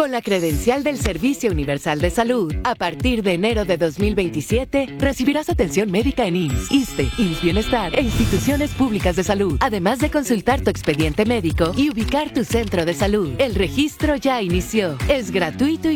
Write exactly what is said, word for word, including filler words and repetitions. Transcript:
Con la credencial del Servicio Universal de Salud, a partir de enero de dos mil veintisiete, recibirás atención médica en I M S S, ISSSTE, I M S S Bienestar e instituciones públicas de salud, además de consultar tu expediente médico y ubicar tu centro de salud. El registro ya inició. Es gratuito y